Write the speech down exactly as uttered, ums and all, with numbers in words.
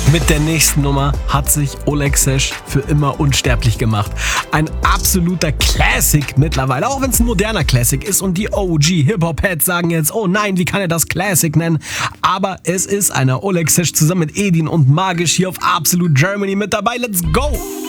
Mit der nächsten Nummer hat sich Oleg Sesh für immer unsterblich gemacht. Ein absoluter Classic mittlerweile, auch wenn es ein moderner Classic ist und die O G-Hip-Hop-Heads sagen jetzt, oh nein, wie kann er das Classic nennen? Aber es ist einer. Oleg Sesh zusammen mit Edin und Magisch hier auf Absolute Germany mit dabei. Let's go!